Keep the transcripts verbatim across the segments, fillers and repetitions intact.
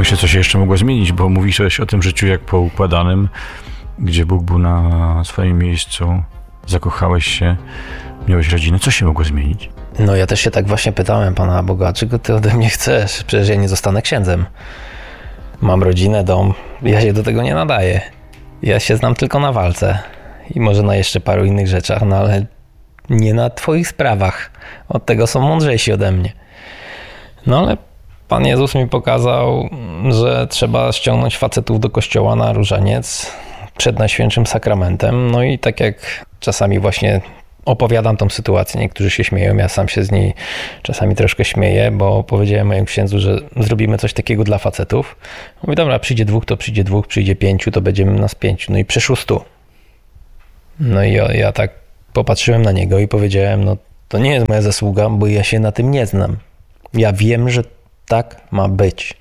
myślę, co się jeszcze mogło zmienić, bo mówiłeś o tym życiu jak poukładanym, gdzie Bóg był na swoim miejscu, zakochałeś się, miałeś rodzinę. Co się mogło zmienić? No ja też się tak właśnie pytałem Pana Boga, czego Ty ode mnie chcesz? Przecież ja nie zostanę księdzem. Mam rodzinę, dom, ja się do tego nie nadaję. Ja się znam tylko na walce i może na jeszcze paru innych rzeczach, no ale nie na Twoich sprawach. Od tego są mądrzejsi ode mnie. No ale Pan Jezus mi pokazał, że trzeba ściągnąć facetów do kościoła na różaniec przed Najświętszym Sakramentem. No i tak jak czasami właśnie opowiadam tą sytuację, niektórzy się śmieją, ja sam się z niej czasami troszkę śmieję, bo powiedziałem mojemu księdzu, że zrobimy coś takiego dla facetów. Mówi, dobra, przyjdzie dwóch, to przyjdzie dwóch, przyjdzie pięciu, to będziemy nas pięciu. No i przyszło stu. No i ja, ja tak popatrzyłem na niego i powiedziałem, no to nie jest moja zasługa, bo ja się na tym nie znam. Ja wiem, że tak ma być.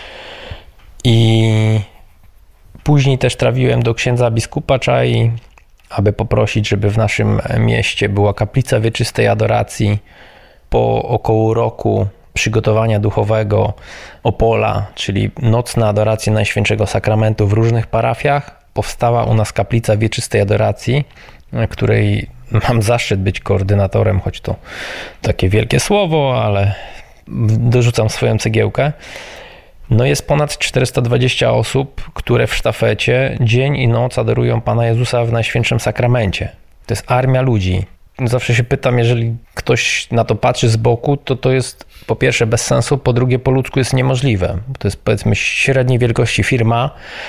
I później też trafiłem do księdza biskupa Czai, aby poprosić, żeby w naszym mieście była kaplica wieczystej adoracji. Po około roku przygotowania duchowego Opola, czyli nocna adoracja Najświętszego Sakramentu w różnych parafiach, powstała u nas kaplica wieczystej adoracji, której mam zaszczyt być koordynatorem, choć to takie wielkie słowo, ale dorzucam swoją cegiełkę. No jest ponad czterysta dwadzieścia osób, które w sztafecie dzień i noc adorują Pana Jezusa w Najświętszym Sakramencie. To jest armia ludzi. Zawsze się pytam, jeżeli ktoś na to patrzy z boku, to to jest po pierwsze bez sensu, po drugie po ludzku jest niemożliwe. To jest powiedzmy średniej wielkości firma,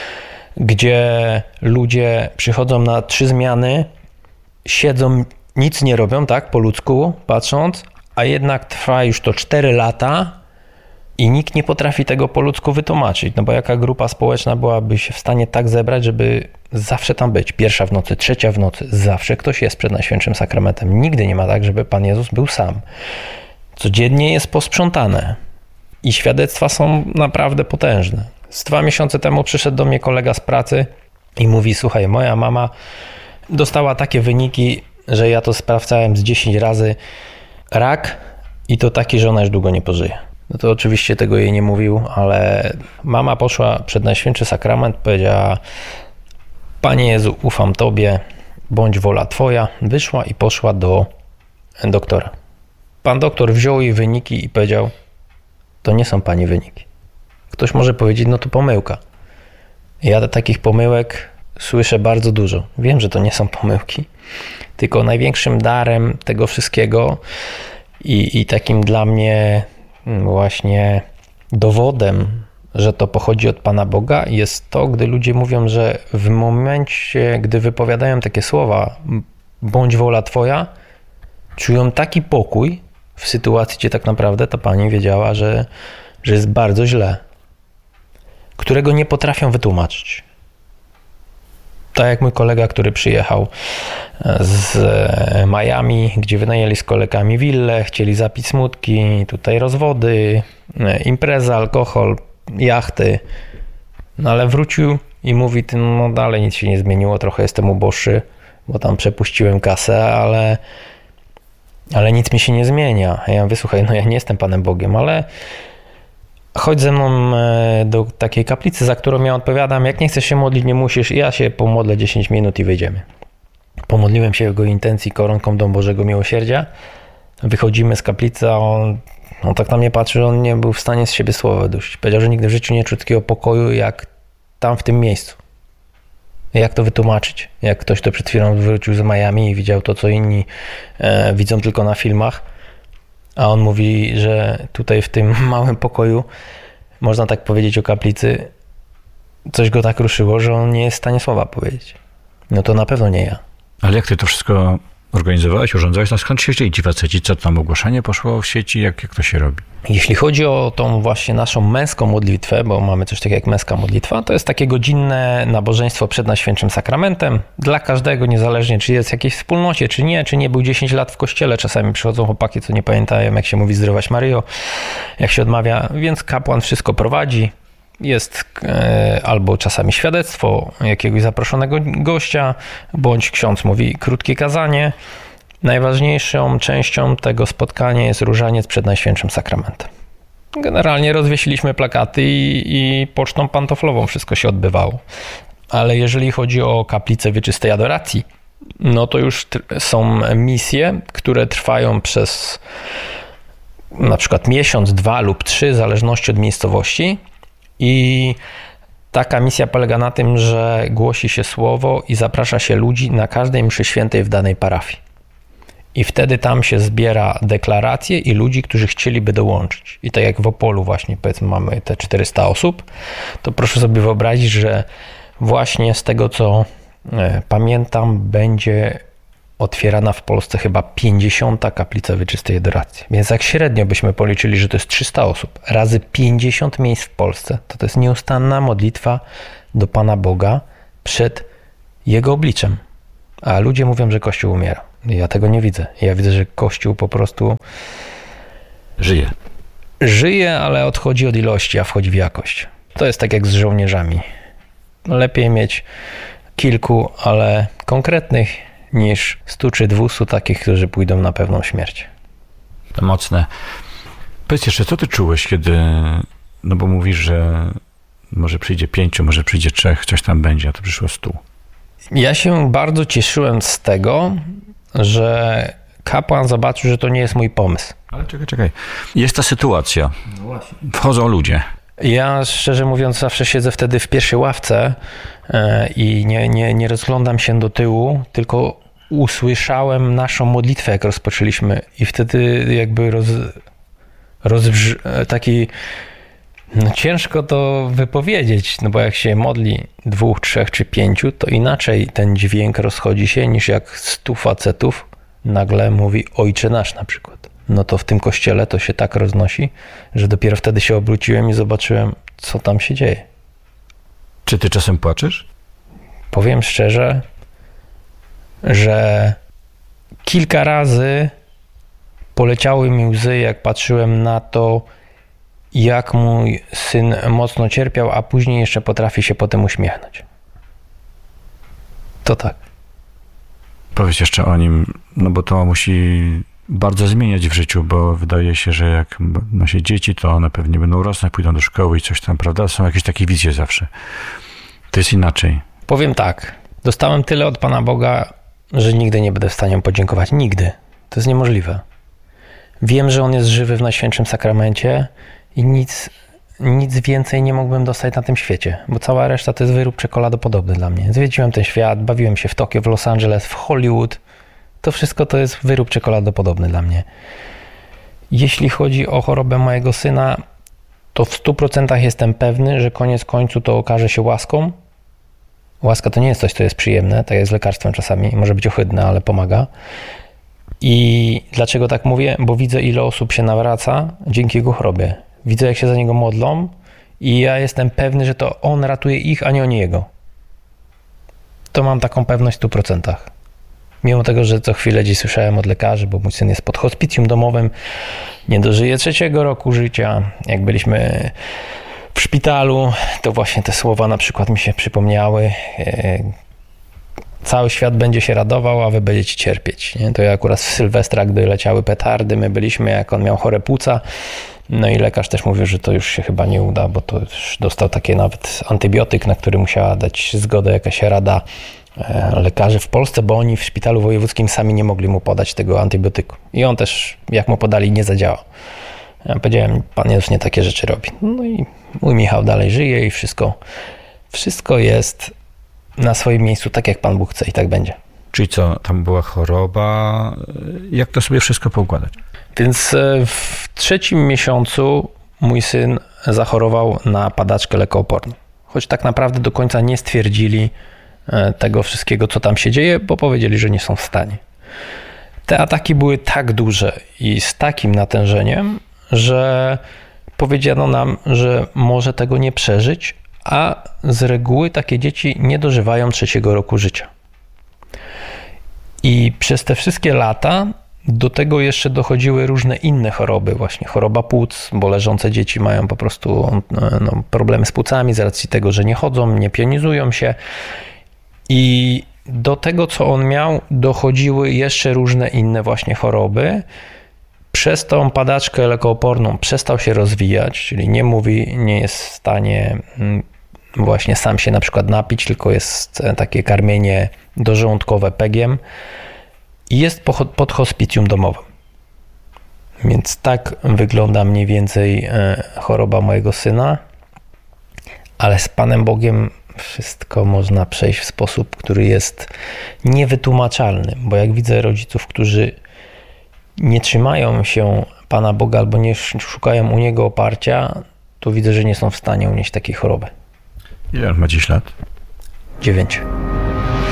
gdzie ludzie przychodzą na trzy zmiany, siedzą, nic nie robią, tak, po ludzku patrząc, a jednak trwa już to cztery lata i nikt nie potrafi tego po ludzku wytłumaczyć. No bo jaka grupa społeczna byłaby się w stanie tak zebrać, żeby zawsze tam być? Pierwsza w nocy, trzecia w nocy, zawsze ktoś jest przed Najświętszym Sakramentem. Nigdy nie ma tak, żeby Pan Jezus był sam. Codziennie jest posprzątane i świadectwa są naprawdę potężne. Z dwa miesiące temu przyszedł do mnie kolega z pracy i mówi, słuchaj, moja mama dostała takie wyniki, że ja to sprawdzałem z dziesięć razy, rak i to taki, że ona już długo nie pożyje. No to oczywiście tego jej nie mówił, ale mama poszła przed Najświętszy Sakrament, powiedziała, Panie Jezu, ufam Tobie, bądź wola Twoja. Wyszła i poszła do doktora. Pan doktor wziął jej wyniki i powiedział, to nie są Pani wyniki. Ktoś może powiedzieć, no to pomyłka. Ja takich pomyłek słyszę bardzo dużo. Wiem, że to nie są pomyłki, tylko największym darem tego wszystkiego i, i takim dla mnie właśnie dowodem, że to pochodzi od Pana Boga, jest to, gdy ludzie mówią, że w momencie, gdy wypowiadają takie słowa, bądź wola Twoja, czują taki pokój w sytuacji, gdzie tak naprawdę ta Pani wiedziała, że, że jest bardzo źle, którego nie potrafią wytłumaczyć. Tak jak mój kolega, który przyjechał z Miami, gdzie wynajęli z kolegami willę, chcieli zapić smutki, tutaj rozwody, impreza, alkohol, jachty. No ale wrócił i mówi, no dalej nic się nie zmieniło, trochę jestem uboższy, bo tam przepuściłem kasę, ale, ale nic mi się nie zmienia. A ja mówię, słuchaj, no ja nie jestem Panem Bogiem, ale chodź ze mną do takiej kaplicy, za którą ja odpowiadam, jak nie chcesz się modlić, nie musisz, ja się pomodlę dziesięć minut i wyjdziemy. Pomodliłem się w jego intencji koronką Dom Bożego Miłosierdzia. Wychodzimy z kaplicy, a on, on tak na mnie patrzy, że on nie był w stanie z siebie słowa wydusić. Powiedział, że nigdy w życiu nie czuł takiego pokoju jak tam w tym miejscu. Jak to wytłumaczyć? Jak ktoś, kto przed chwilą wrócił z Miami i widział to, co inni e, widzą tylko na filmach, a on mówi, że tutaj w tym małym pokoju, można tak powiedzieć o kaplicy, coś go tak ruszyło, że on nie jest w stanie słowa powiedzieć. No to na pewno nie ja. Ale jak ty to wszystko organizowałeś, urządzałeś? No skąd się wzięli ci faceci? Co tam ogłoszenie poszło w sieci? Jak, jak to się robi? Jeśli chodzi o tą właśnie naszą męską modlitwę, bo mamy coś takiego jak męska modlitwa, to jest takie godzinne nabożeństwo przed Najświętszym Sakramentem. Dla każdego, niezależnie czy jest w jakiejś wspólnocie, czy nie, czy nie był dziesięć lat w kościele. Czasami przychodzą chłopaki, co nie pamiętają, jak się mówi Zdrowaś Maryjo, jak się odmawia, więc kapłan wszystko prowadzi. Jest e, albo czasami świadectwo jakiegoś zaproszonego gościa, bądź ksiądz mówi krótkie kazanie. Najważniejszą częścią tego spotkania jest różaniec przed Najświętszym Sakramentem. Generalnie rozwiesiliśmy plakaty i, i pocztą pantoflową wszystko się odbywało. Ale jeżeli chodzi o kaplicę wieczystej adoracji, no to już tr- są misje, które trwają przez na przykład miesiąc, dwa lub trzy, w zależności od miejscowości. I taka misja polega na tym, że głosi się słowo i zaprasza się ludzi na każdej mszy świętej w danej parafii. I wtedy tam się zbiera deklaracje i ludzi, którzy chcieliby dołączyć. I tak jak w Opolu właśnie, powiedzmy, mamy te czterysta osób, to proszę sobie wyobrazić, że właśnie z tego, co pamiętam, będzie otwierana w Polsce chyba pięćdziesiąta kaplica wieczystej adoracji. Więc jak średnio byśmy policzyli, że to jest trzysta osób, razy pięćdziesiąt miejsc w Polsce, to to jest nieustanna modlitwa do Pana Boga przed Jego obliczem. A ludzie mówią, że Kościół umiera. Ja tego nie widzę. Ja widzę, że Kościół po prostu żyje. Żyje, ale odchodzi od ilości, a wchodzi w jakość. To jest tak jak z żołnierzami. Lepiej mieć kilku, ale konkretnych, niż stu czy dwustu takich, którzy pójdą na pewną śmierć. To mocne. Powiedz jeszcze, co ty czułeś, kiedy, no bo mówisz, że może przyjdzie pięciu, może przyjdzie trzech, coś tam będzie, a to przyszło stu. Ja się bardzo cieszyłem z tego, że kapłan zobaczył, że to nie jest mój pomysł. Ale czekaj, czekaj. Jest ta sytuacja. No właśnie. Wchodzą ludzie. Ja, szczerze mówiąc, zawsze siedzę wtedy w pierwszej ławce i nie, nie, nie rozglądam się do tyłu, tylko usłyszałem naszą modlitwę, jak rozpoczęliśmy, i wtedy jakby roz, rozbrz... taki no ciężko to wypowiedzieć, no bo jak się modli dwóch, trzech czy pięciu, to inaczej ten dźwięk rozchodzi się, niż jak stu facetów nagle mówi Ojcze Nasz na przykład. No to w tym kościele to się tak roznosi, że dopiero wtedy się obróciłem i zobaczyłem, co tam się dzieje. Czy ty czasem płaczesz? Powiem szczerze, że kilka razy poleciały mi łzy, jak patrzyłem na to, jak mój syn mocno cierpiał, a później jeszcze potrafi się potem uśmiechnąć. To tak. Powiedz jeszcze o nim, no bo to musi bardzo zmieniać w życiu, bo wydaje się, że jak ma się dzieci, to one pewnie będą rosnąć, pójdą do szkoły i coś tam, prawda? Są jakieś takie wizje zawsze. To jest inaczej. Powiem tak. Dostałem tyle od Pana Boga, że nigdy nie będę w stanie mu podziękować. Nigdy. To jest niemożliwe. Wiem, że On jest żywy w Najświętszym Sakramencie i nic, nic więcej nie mógłbym dostać na tym świecie, bo cała reszta to jest wyrób czekoladopodobny dla mnie. Zwiedziłem ten świat, bawiłem się w Tokio, w Los Angeles, w Hollywood. To wszystko to jest wyrób czekoladopodobny dla mnie. Jeśli chodzi o chorobę mojego syna, to w stu procentach jestem pewny, że koniec końcu to okaże się łaską. Łaska to nie jest coś, co jest przyjemne, tak jak z lekarstwem czasami. Może być ohydne, ale pomaga. I dlaczego tak mówię? Bo widzę, ile osób się nawraca dzięki jego chorobie. Widzę, jak się za niego modlą i ja jestem pewny, że to on ratuje ich, a nie oni jego. To mam taką pewność w stu procentach. Mimo tego, że co chwilę dziś słyszałem od lekarzy, bo mój syn jest pod hospicjum domowym, nie dożyje trzeciego roku życia. Jak byliśmy w szpitalu, to właśnie te słowa na przykład mi się przypomniały. Cały świat będzie się radował, a wy będziecie cierpieć. Nie? To ja akurat w Sylwestra, gdy leciały petardy, my byliśmy, jak on miał chore płuca. No i lekarz też mówił, że to już się chyba nie uda, bo to już dostał takie nawet antybiotyk, na który musiała dać zgodę jakaś rada lekarzy w Polsce, bo oni w szpitalu wojewódzkim sami nie mogli mu podać tego antybiotyku. I on też, jak mu podali, nie zadziałał. Ja powiedziałem, Pan Jezus nie takie rzeczy robi. No i mój Michał dalej żyje i wszystko, wszystko jest na swoim miejscu, tak jak Pan Bóg chce i tak będzie. Czyli co, tam była choroba? Jak to sobie wszystko poukładać? Więc w trzecim miesiącu mój syn zachorował na padaczkę lekooporną. Choć tak naprawdę do końca nie stwierdzili tego wszystkiego, co tam się dzieje, bo powiedzieli, że nie są w stanie. Te ataki były tak duże i z takim natężeniem, że powiedziano nam, że może tego nie przeżyć, a z reguły takie dzieci nie dożywają trzeciego roku życia. I przez te wszystkie lata do tego jeszcze dochodziły różne inne choroby, właśnie choroba płuc, bo leżące dzieci mają po prostu no, problemy z płucami z racji tego, że nie chodzą, nie pionizują się. I do tego, co on miał, dochodziły jeszcze różne inne właśnie choroby. przez tą padaczkę lekooporną przestał się rozwijać, czyli nie mówi, nie jest w stanie właśnie sam się na przykład napić, tylko jest takie karmienie dożołądkowe pegiem i jest pod hospicjum domowym. Więc tak wygląda mniej więcej choroba mojego syna, ale z Panem Bogiem wszystko można przejść w sposób, który jest niewytłumaczalny, bo jak widzę rodziców, którzy nie trzymają się Pana Boga albo nie szukają u Niego oparcia, to widzę, że nie są w stanie unieść takiej choroby. Ile on ma dziś lat? Dziewięć.